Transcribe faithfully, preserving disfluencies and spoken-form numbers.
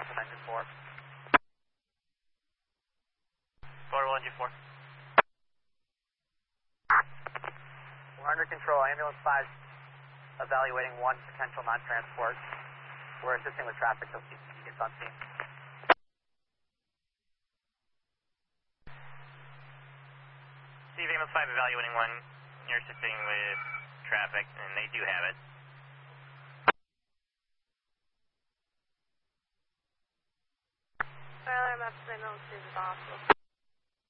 with engine four. Florida engine four. We're under control. Ambulance five evaluating one potential non-transport. We're assisting with traffic till he gets on scene. Steve, ambulance five evaluating one. You're assisting with traffic, and they do have it. Tyler, I'm up to the ambulance as possible.